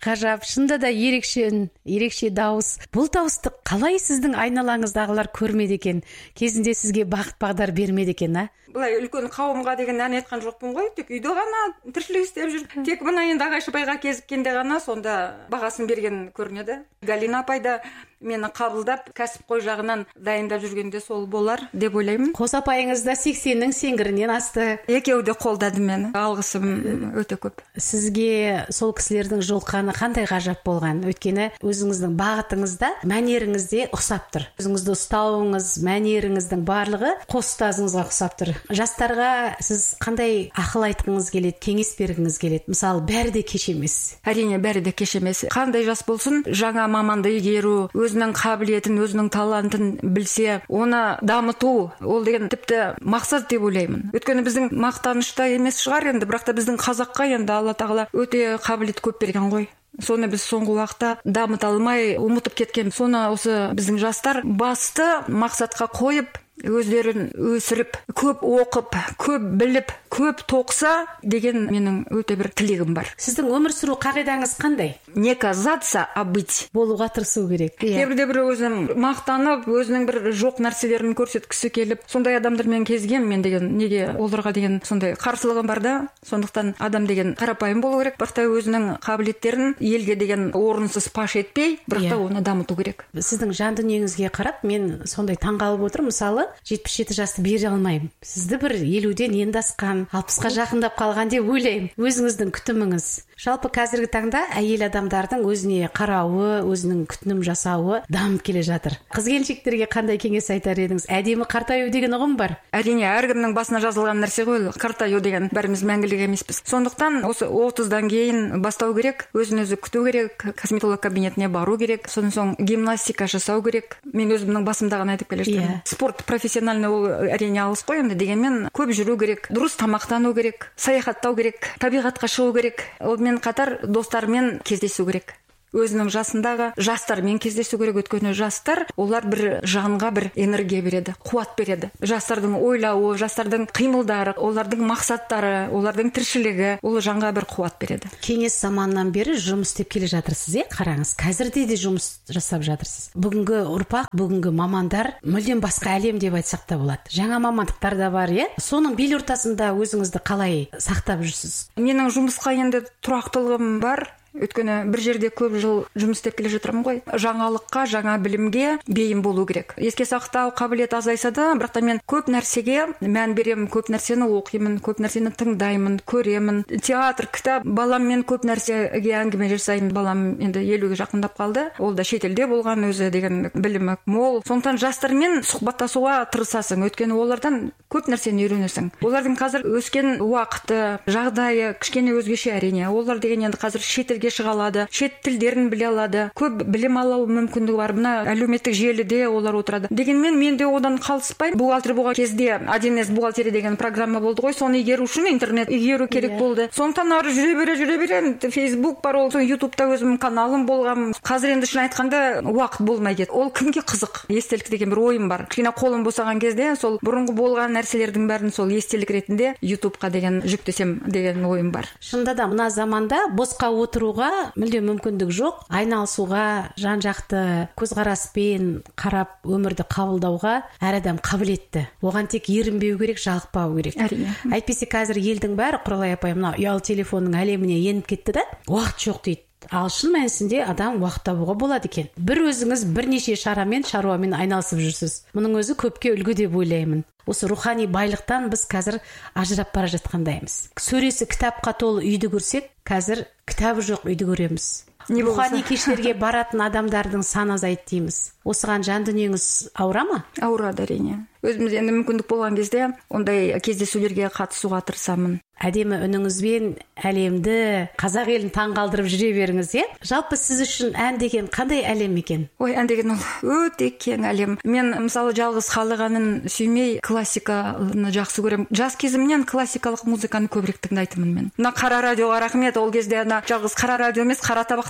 ғажап, шынында да ерекше үн, ерекше дауыс. Бұл дауысты қалай сіздің айналаңыздағылар көрмеді екен? Кезінде сізге бағыт бағдар бермеді екен, а? Былай үлкен қауымға деген ән айтқан жоқпын ғой, тек үйде ғана тіршілік істеп жүр. Тек мына енді Ағайшыбайға кезіккенде ғана сонда бағасын берген көрінеді. Галина апай да мені қабылдап, кәсіпқой жағынан дайындап жүргенде сол болар деп ойлаймын. Қос апайыңыз да 80-нің сеңгірінен асты. Екеуі де қолдады мені. Алғысым өте көп. Сізге сол кісілердің жолыққаны қандай ғажап болған? Өйткені өзіңіздің бағытыңызда, мәнеріңізде ұқсап тұр. Өзіңізді ұстауыңыз, мәнеріңіздің барлығы қос ұстазыңызға ұқсап тұр. Жастарға сіз қандай ақыл айтқыңыз келеді, кеңес бергіңіз келеді? Мысалы, бәрі де кеш емес. Әрине, бәрі де кеш емес. Қандай жас болсын, жаңа маманды игеру, өзінің қабілетін, өзінің талантын білсе, оны дамыту, ол деген тіпті мақсат деп ойлаймын. Өйткені біздің мақтанышта емес шығар енді, бірақ та біздің қазаққа енді Алла тағала өте қабілет көп берген ғой. Соны біз соңғы уақытта дамыта алмай ұмытып кеткен. Соны осы біздің жастар басты мақсатқа қойып, өздерін өсіріп, көп оқып, көп біліп, көп тоқса деген менің өте бір тілегім бар. Сіздің өмір сүру қағидаңыз қандай? Не казаться, а быть. Болуға тырысу керек. Кейбірде бір өзім мақтанып, өзінің бір жоқ нәрселерін көрсеткісі келіп, сондай адамдармен кезгем мен деген, неге оларға деген сондай қарсылығым бар да. Сондықтан адам деген қарапайым болу керек, бірақ та өзінің қабілеттерін елге деген орынсыз паш етпей, бірақ та оны дамыту керек. Сіздің жан дүниеңізге қарап, мен сондай таңғалып отырмын. Мысалы, 77 жасты бере алмаймын. Сізді бір 50-ден енді асқан, 60-қа жақындап қалған деп ойлаймын. Өзіңіздің күтіміңіз. Жалпы қазіргі таңда әйел адамдардың өзіне қарауы, өзінің күтінім жасауы дамып келе жатыр. Қыз-келіншектерге қандай кеңес айтар едіңіз? Әдемі қартаю деген ұғым бар. Әрине, әркімнің басына жазылған нәрсе ғой, қартаю деген, бәріміз мәңгілік емеспіз. Сондықтан осы 30-дан кейін бастау керек, өзін-өзі күту керек, косметолог кабинетіне бару керек, содан соң гимнастика жасау керек. Мен өзімнің басымдағын айтып келе жатырмын. Спорт профессиональный ол әрине алыс қой, енді дегенмен көп жүру керек, дұрыс тамақтану керек, саяхаттау керек, табиғатқа шығу керек. Мен қатар достармен кездесу керек. Өзінің жасындағы жастармен кездесу керек. Өткені жастар, олар бір жанға бір энергия береді, қуат береді. Жастардың ойлауы, жастардың қимылдары, олардың мақсаттары, олардың тіршілігі, ол жанға бір қуат береді. Кеңес заманынан бері жұмыс істеп келе жатырсыз, қараңыз, қазірде де жұмыс жасап жатырсыз. Бүгінгі ұрпақ, бүгінгі мамандар мүлдем басқа әлем деп айтсақ та болады. Жаңа мамандықтар да бар, соның бел ортасында өзіңізді қалай сақтап жүрсіз? Менің жұмысқа енді тұрақтылығым бар. Өйткені бір жерде көп жыл жұмыс істеп келе жатырмын ғой. Жаңалыққа, жаңа білімге бейім болу керек. Еске сақтау қабілет азайса да, бірақ та мен көп нәрсеге мән беремін, көп нәрсені оқимын, көп нәрсені тыңдаймын, көремін. Театр, кітап, баламмен көп нәрсеге әңгіме жасаймын. Балам енді 50-ге жақындап қалды. Ол да шетелде болған, өзі деген білімі мол. Сондықтан жастармен сұхбаттасуға тырысасың. Өйткені олардан көп нәрсені үйренесің. Олардың қазір өскен уақыты, жағдайы кішкене өзгеше әрине. Олар деген енді қазір шетелге шыға алады, шет тілдерін біле алады, көп білім алу мүмкіндігі бар. Мына әлеуметтік желіде олар отырады. Дегенмен мен де одан қалыспаймын. Бухгалтер болған кезде «Адемес бухгалтерия» деген программа болды ғой, соны игеру үшін интернет игеру керек болды. Сондықтан ары жүре бере, Facebook бар, ол YouTube'та өзімнің каналым болған. Қазір енді шын айтқанда уақыт болмай кетті. Ол кімге қызық? Естелік деген бір ойым бар. Кішкене қолым босаған кезде сол бұрынғы болған нәрселердің бәрін сол естелік ретінде YouTube'қа деген жүктесем деген ойым бар. Шынында да мына заманда босқа отыру мүлде мүмкіндік жоқ. Айналысуға, жан-жақты көзқараспен қарап өмірді қабылдауға әр адам қабілетті. Оған тек ерінбеу керек, жалықпау керек. Әйтпесе қазір елдің бәрі, Құралай апай, мына ұялы телефонның әлеміне еніп кетті да, уақыт жоқ дейді. Ал шын мәнісінде адам уақыт табуға болады екен. Бір өзіңіз бірнеше шаруамен айналысып жүрсіз. Мұның өзі көпке үлгі деп ойлаймын. Осы рухани байлықтан біз қазір ажырап бара жатқандаймыз. Сөресі кітапқа толы үйді көрсек, қазір кітабы жоқ үйді көреміз. Рухани кештерге баратын адамдардың саны азайды дейміз. Осыған жан дүниеңіз ауыра ма? Ауырады әрине. Өзіміз енді мүмкіндік болған кезде ондай кездесулерге қатысуға тырысамын. Әдемі үніңізбен әлемді, қазақ елін таңғалдырып жүре беріңіз, Жалпы сіз үшін ән деген қандай әлем екен? Ой, ән деген ол өте кең әлем. Мен мысалы жалғыз халық әнін сүймей, классиканы жақсы көремін. Жас кезімнен классикалық музыканы көбірек тыңдайтынмын мен. Мына Қара радиоға рахмет, ол кезде жалғыз Қара радио емес, Қара табақ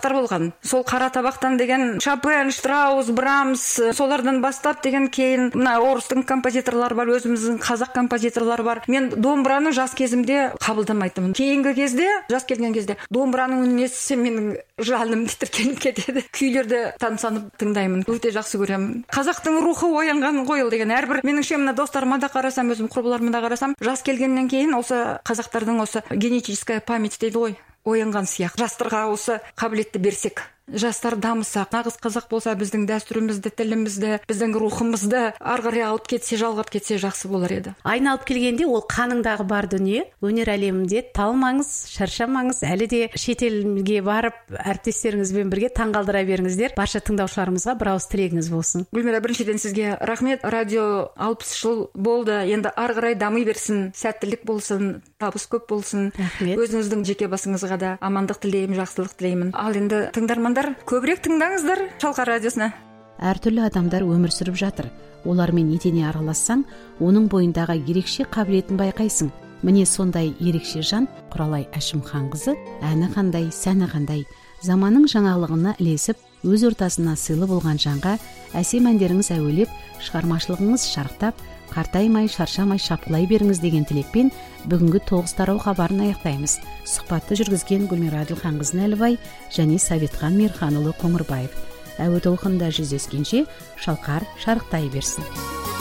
табақтар болған. Сол қара табақтан деген Шопен, Штраус, Брамс, солардан бастап деген кейін мына орыстың композиторлары бар, өзіміздің қазақ композиторлары бар. Мен домбыраны жас кезімде қабылдамайтынмын. Кейінгі кезде, жас келген кезде домбыраның үнін естісем менің жаным тітіркеніп кетеді. Күйлерді тамсанып тыңдаймын. Өте жақсы көремін. Қазақтың рухы оянған ғой деген. Әрбір меніңше мына достарыма да қарасам, өзім құрбыларыма да қарасам, жас келгеннен кейін осы қазақтардың осы генетическая память дейді ғой, оянған сияқты. Жастарға осы қабілетті берсек, жастар дамыса, нағыз қазақ болса, біздің дәстүрімізді, тілімізді, біздің рухымызды ары қарай алып кетсе, жалғап кетсе жақсы болар еді. Айналып келгенде ол қаныңдағы бар дүние. Өнер әлемінде талмаңыз, шаршамаңыз, әлі де шетелге барып әріптестеріңізбен бірге таңғалдыра беріңіздер. Барша тыңдаушыларымызға бір ауыз тілегіңіз болсын. Гүлмира, біріншіден сізге рахмет. Радио 60 жыл болды, енді ары қарай дами берсін, сәттілік болсын, табыс көп болсын. Рахмет. Өзіңіздің жеке басыңызға да амандық тілеймін, жақсылық тілеймін. Ал енді тыңдармандар, көбірек тыңдаңыздар Шалқар радиосына. Әртүрлі адамдар өмір сүріп жатыр. Олармен етене аралассаң, оның бойындағы ерекше қабілетін байқайсың. Міне сондай ерекше жан Құралай Әшімханқызы. Әні қандай, сәні қандай. Заманның жаңалығына ілесіп, өз ортасына сыйлы болған жанға әсем әндеріңіз әуелеп, шығармашылығыңыз шарықтап, қартаймай, шаршамай шапқылай беріңіз деген тілекпен бүгінгі 9 тарау хабарын аяқтаймыз. Сұхбатты жүргізген Гүлмира Әділханқызы Нәлібай және Советхан Мейірханұлы Қоңырбаев. Әуе толқынында жүздескенше Шалқар шарықтай берсін.